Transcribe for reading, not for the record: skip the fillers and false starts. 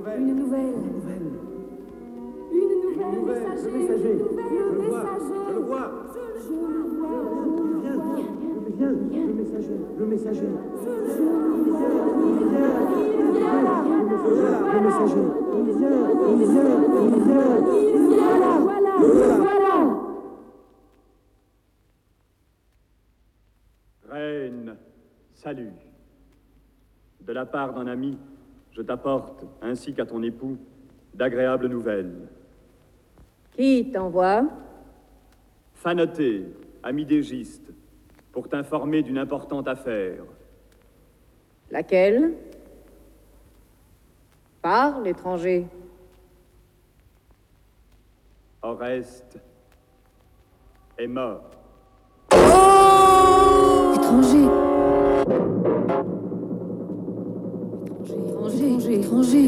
Une nouvelle. Une nouvelle. Le messager. Le messager. Je le vois. Je le vois. Il vient. Le messager. Le messager. Il vient là. Le messager. Il vient. Voilà. Reine, salut. De la part d'un ami, je t'apporte, ainsi qu'à ton époux, d'agréables nouvelles. Qui t'envoie? Fanoté, ami d'Égiste, pour t'informer d'une importante affaire. Laquelle? Parle, étranger. Oreste est mort. Étranger.